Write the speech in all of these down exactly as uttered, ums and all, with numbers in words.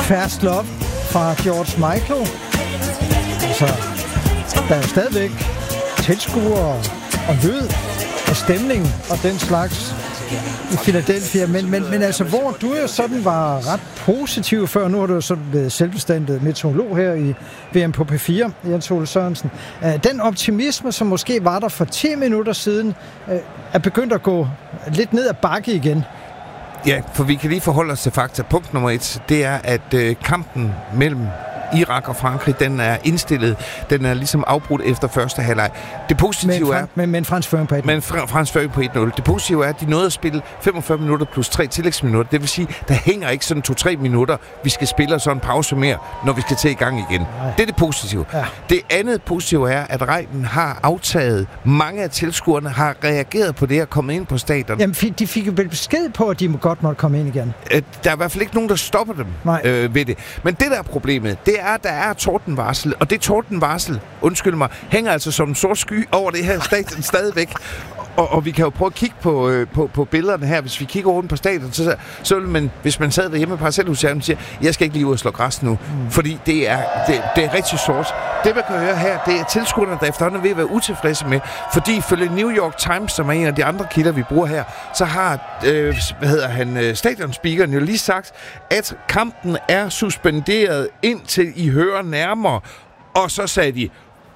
Fast Love fra George Michael. Altså, der er jo stadigvæk tilskuere og lyd og stemning og den slags i Philadelphia, men, men, men altså, hvor du jo sådan var ret positiv før, nu har du jo sådan været selvbestændet meteorolog her i V M på P fire, Jens Ole Sørensen. Den optimisme, som måske var der for ti minutter siden, er begyndt at gå lidt ned ad bakke igen. Ja, for vi kan lige forholde os til fakta. Punkt nummer et, det er, at øh, kampen mellem Irak og Frankrig, den er indstillet. Den er ligesom afbrudt efter første halvleg. Det positive men, er... Men, men Frans føring på et nul. Men Fra, Frans føring på et nul. Det positive er, at de nåede at spille femogfyrre minutter plus tre tillægsminutter. Det vil sige, der hænger ikke sådan to-tre minutter, vi skal spille og så en pause mere, når vi skal til i gang igen. Nej. Det er det positive. Ja. Det andet positive er, at regnen har aftaget. Mange af tilskuerne har reageret på det og kommet ind på stadion. Jamen, de fik jo besked på, at de godt måtte komme ind igen. Der er i hvert fald ikke nogen, der stopper dem øh, ved det. Men det der er problemet, det er, at der er tordenvarsel, og det tordenvarsel, undskyld mig, hænger altså som en sort sky over det her stadion stadigvæk. Og, og vi kan jo prøve at kigge på, øh, på, på billederne her. Hvis vi kigger rundt på stadion, så, så vil man, hvis man sad derhjemme på parcelhuset, siger, jeg skal ikke lige ud og slå græs nu, mm. fordi det er, det, det er rigtig sort. Det, man kan høre her, det er tilskuerne, der efterhånden er ved at være utilfredse med, fordi ifølge New York Times, som er en af de andre kilder, vi bruger her, så har, øh, hvad hedder han, stadionspeakeren jo lige sagt, at kampen er suspenderet indtil I hører nærmere. Og så sagde de,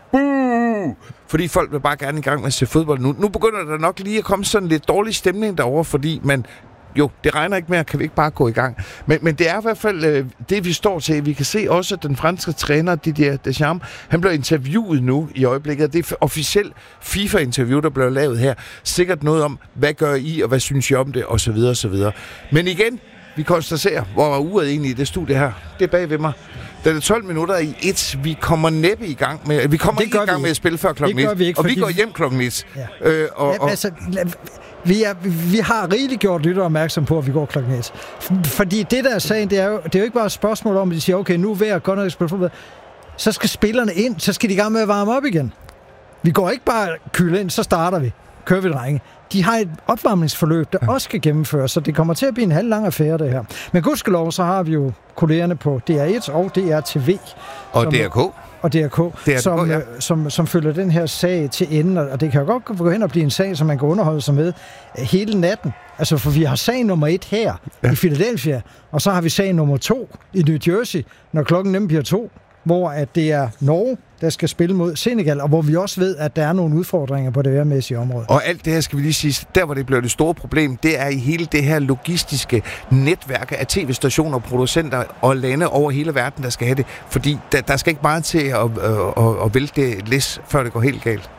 buh! Fordi folk vil bare gerne i gang med at se fodbold nu. Nu begynder der nok lige at komme sådan lidt dårlig stemning derovre, fordi man... Jo, det regner ikke mere, kan vi ikke bare gå i gang. Men, men det er i hvert fald øh, det, vi står til. Vi kan se også, at den franske træner, Didier Deschamps, han blev interviewet nu i øjeblikket. Det er officielt FIFA-interview, der blev lavet her. Sikkert noget om, hvad gør I, og hvad synes I om det, og så videre, og så videre. Men igen, vi konstaterer, hvor var uret egentlig i det studie her. Det er bag ved mig. Den er tolv minutter i et. Vi kommer næppe i gang med... Vi kommer ikke i gang vi. med at spille før klokken et. Ikke, og vi går hjem klokken et. Ja. Øh, og, ja, altså, vi, er, vi har rigeligt gjort lytter opmærksom på, at vi går klokken et. Fordi det der er sagen, det er jo, det er jo ikke bare et spørgsmål om, at de siger, okay, nu er jeg godt nok spille fodbold. Så skal spillerne ind, så skal de i gang med at varme op igen. Vi går ikke bare kylde ind, så starter vi. Kører vi, drenge. De har et opvarmningsforløb, der ja. også skal gennemføres, så det kommer til at blive en halv lang affære, det her. Men gudskelov, så har vi jo kollegerne på D R et og D R T V. Og som, D R K. Og D R K, D R K som, ja. som, som følger den her sag til enden, og det kan jo godt gå hen og blive en sag, som man kan underholde sig med hele natten. Altså, for vi har sag nummer et her ja. i Philadelphia, og så har vi sag nummer to i New Jersey, når klokken nemlig bliver to, hvor at det er Norge, der skal spille mod Senegal, og hvor vi også ved, at der er nogle udfordringer på det vejrmæssige område. Og alt det her skal vi lige sige, der hvor det bliver det store problem, det er i hele det her logistiske netværk af tv-stationer, producenter og lande over hele verden, der skal have det. Fordi der, der skal ikke meget til at, at, at, at vælte det læs, før det går helt galt.